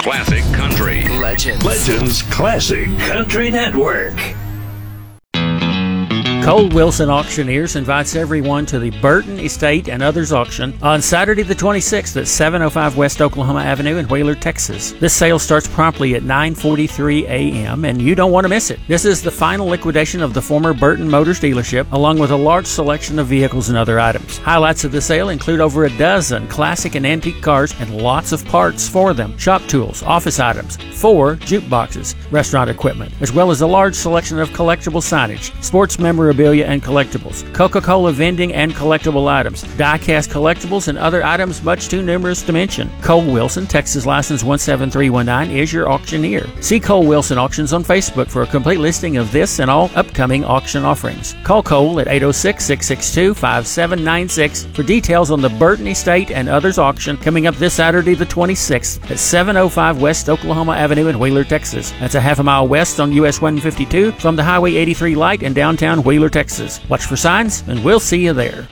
Classic Country. Legends Classic Country Network. Cole Wilson Auctioneers invites everyone to the Burton Estate and Others auction on Saturday the 26th at 705 West Oklahoma Avenue in Wheeler, Texas. This sale starts promptly at 9:43 a.m. and you don't want to miss it. This is the final liquidation of the former Burton Motors dealership, along with a large selection of vehicles and other items. Highlights of the sale include over a dozen classic and antique cars and lots of parts for them, shop tools, office items, 4 jukeboxes, restaurant equipment, as well as a large selection of collectible signage, sports memorabilia and collectibles, Coca-Cola vending and collectible items, die-cast collectibles, and other items much too numerous to mention. Cole Wilson, Texas license 17319, is your auctioneer. See Cole Wilson Auctions on Facebook for a complete listing of this and all upcoming auction offerings. Call Cole at 806-662-5796 for details on the Burton Estate and Others auction coming up this Saturday the 26th at 705 West Oklahoma Avenue in Wheeler, Texas. That's a half a mile west on US 152 from the Highway 83 light in downtown Wheeler, Texas. Watch for signs, and we'll see you there.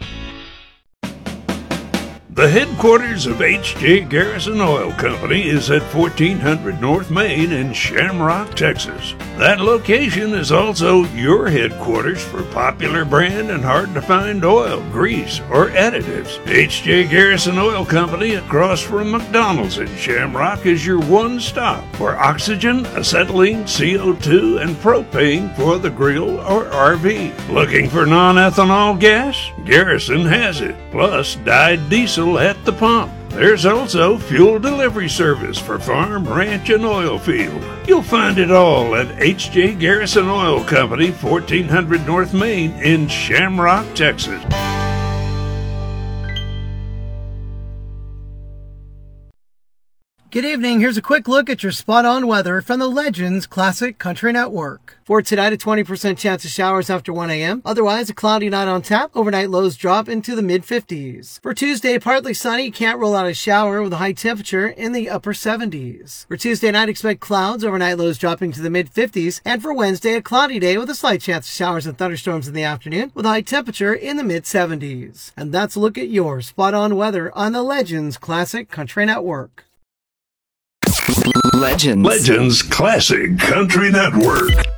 The headquarters of H.J. Garrison Oil Company is at 1400 North Main in Shamrock, Texas. That location is also your headquarters for popular brand and hard-to-find oil, grease, or additives. H.J. Garrison Oil Company across from McDonald's in Shamrock is your one stop for oxygen, acetylene, CO2, and propane for the grill or RV. Looking for non-ethanol gas? Garrison has it, plus dyed diesel at the pump. There's also fuel delivery service for farm, ranch, and oil field. You'll find it all at H.J. Garrison Oil Company, 1400 North Main in Shamrock, Texas. Good evening. Here's a quick look at your spot-on weather from the Legends Classic Country Network. For tonight, a 20% chance of showers after 1 a.m. Otherwise, a cloudy night on tap. Overnight lows drop into the mid-50s. For Tuesday, partly sunny. Can't rule out a shower with a high temperature in the upper 70s. For Tuesday night, expect clouds. Overnight lows dropping to the mid-50s. And for Wednesday, a cloudy day with a slight chance of showers and thunderstorms in the afternoon with a high temperature in the mid-70s. And that's a look at your spot-on weather on the Legends Classic Country Network. Legends Classic Country Network.